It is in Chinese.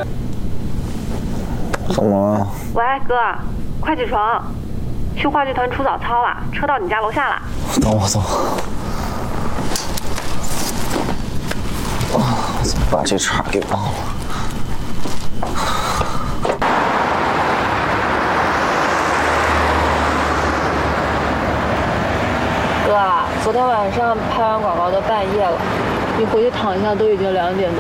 怎么了？ 喂，哥，快起床，去话剧团出早操了，车到你家楼下了。 等我，怎么把这茬给忘了？ 哥，昨天晚上拍完广告都半夜了，你回去躺一下，都已经2点多。